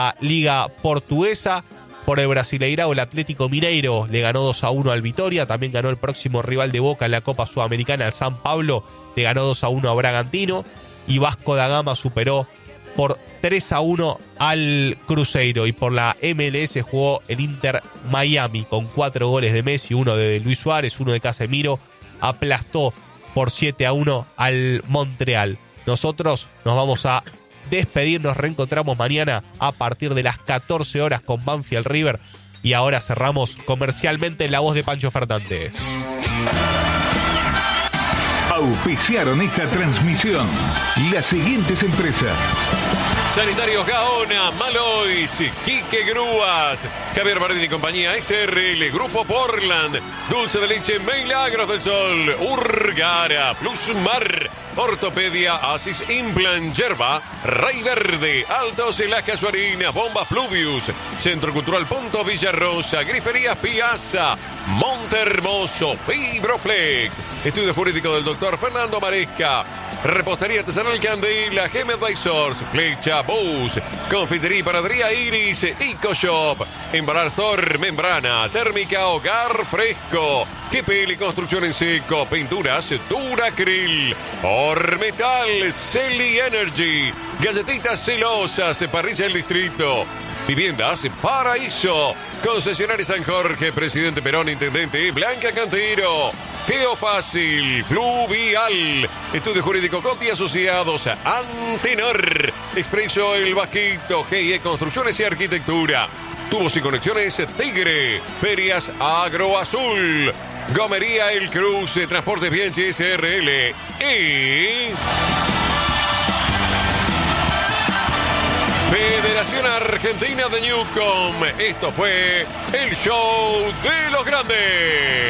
Liga Portuguesa. Por el Brasileirao, el Atlético Mineiro le ganó 2-1 al Vitória. También ganó el próximo rival de Boca en la Copa Sudamericana, el San Pablo. Le ganó 2-1 a Bragantino. Y Vasco da Gama superó por 3-1 al Cruzeiro. Y por la MLS jugó el Inter Miami con 4 goles de Messi, 1 de Luis Suárez, 1 de Casemiro. Aplastó por 7-1 al Montreal. Nosotros nos vamos a despedir, nos reencontramos mañana a partir de las 14 horas con Banfield River. Y ahora cerramos comercialmente en la voz de Pancho Fernández. Auspiciaron esta transmisión las siguientes empresas: Sanitarios Gaona, Malois, Quique Grúas, Javier Bardini y compañía, SRL, Grupo Portland, Dulce de Leche, Milagros del Sol, Urgara, Plusmar, Ortopedia, Asis Implant, Yerba, Rey Verde, Altos en la Casuarina, Bomba Fluvius, Centro Cultural Punto Villarrosa, Grifería Piazza, Montehermoso, Fibroflex, Estudio Jurídico del Dr. Fernando Maresca, Repostería Artesanal Candela, Gem Advisors, Flecha Bus, Confitería y Panadería Iris, EcoShop, Embalar Store, Membrana, Térmica Hogar Fresco, GPL Construcción en Seco, Pinturas Duracril, Ormetal, Celi Energy, Galletitas Celosas, Parrilla del Distrito, Viviendas Paraíso, Concesionaria San Jorge, Presidente Perón, Intendente Blanca Cantero, Geofácil, Fluvial, Estudio Jurídico Coti Asociados, Antenor, Expreso El Vaquito, GIE Construcciones y Arquitectura, Tubos y Conexiones Tigre, Ferias Agroazul, Gomería El Cruce, Transportes Bianchi SRL y Federación Argentina de Newcom. Esto fue el show de los grandes.